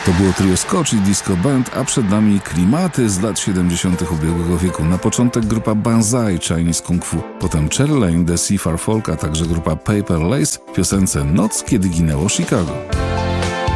To było trio Scotch i Disco Band, a przed nami klimaty z lat 70. ubiegłego wieku. Na początek grupa Banzai, Chinese Kung Fu, potem Cherry Lane, The Seafar Folk, a także grupa Paper Lace w piosence Noc, kiedy ginęło Chicago.